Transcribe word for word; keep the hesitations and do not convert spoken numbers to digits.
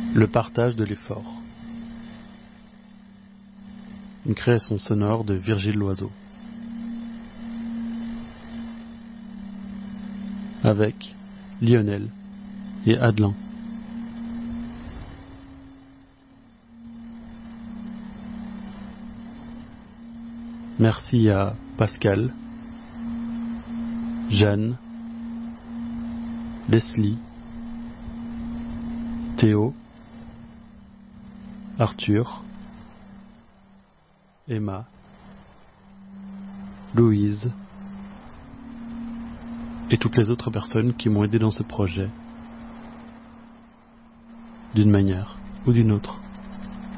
Le partage de l'effort. Une création sonore de Virgile Loiseau. Avec Lionel et Adelin. Merci à Pascal, Jeanne, Leslie, Théo, Arthur, Emma, Louise et toutes les autres personnes qui m'ont aidé dans ce projet, d'une manière ou d'une autre.